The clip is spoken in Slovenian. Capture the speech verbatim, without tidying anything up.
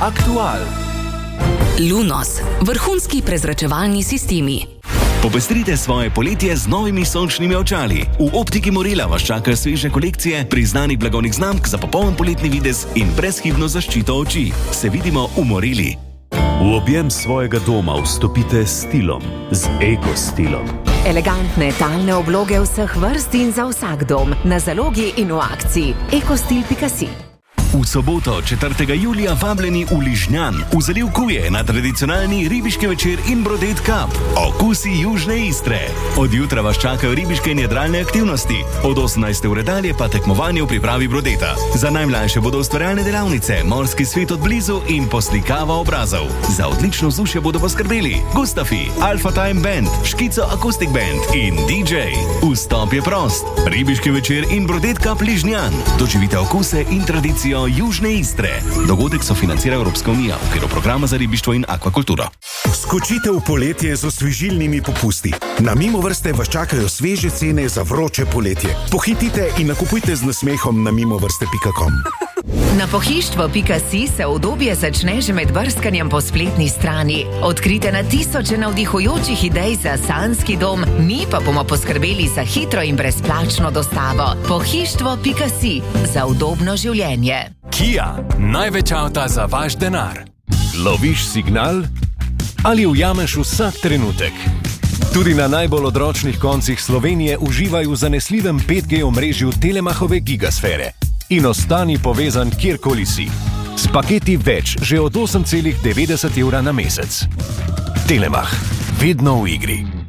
Aktual. Lunos, vrhunski prezračevalni sistemi. Popestrite svoje poletje z novimi sončnimi očali. V Optiki Morela vas čakajo sveže kolekcije priznanih blagovnih znamk za popoln poletni videz in brezhibno zaščito oči. Se vidimo v Moreli. V objem svojega doma vstopite s stilom, z ekostilom. Elegantne talne obloge vseh vrst in za vsak dom, na zalogi in v akciji. ekostil pika si. V soboto, četrtega julija, vabljeni v Ližnjan, v zaliv Kuje na tradicionalni ribiški večer in Brodet Cup. Okusi južne Istre. Od jutra vas čakajo ribiške in jadralne aktivnosti. Od osemnajste ure dalje pa tekmovanje v pripravi brodeta. Za najmlajše bodo ustvarjalne delavnice, morski svet od blizu in poslikava obrazov. Za odlično vzdušje bodo poskrbeli Gustafi, Alpha Time Band, Škico Acoustic Band in D J. Vstop je prost. Ribiški večer in Brodet Cup Ližnjan. Doživite okuse in tradicijo južne Istre. Dogodek sofinancira Evropska unija v okviru programa za ribištvo in akvakulturo. Skočite v poletje z osvežilnimi popusti. Na Mimovrste vas čakajo sveže cene za vroče poletje. Pohitite in nakupujte z nasmehom na mimovrste pika com. Na pohištvo pika si se obdobje začne že med brskanjem po spletni strani. Odkrite na tisoče navdihujočih idej za sanjski dom, mi pa bomo poskrbeli za hitro in brezplačno dostavo. Pohištvo pika si za udobno življenje. Kia, največ avta za vaš denar. Loviš signal ali ujameš vsak trenutek? Tudi na najbolj odročnih koncih Slovenije uživaj v zanesljivem pet G omrežju Telemachove gigasfere in ostani povezan kjerkoli si. S paketi več že od osem celih devetdeset evra na mesec. Telemach, vedno v igri.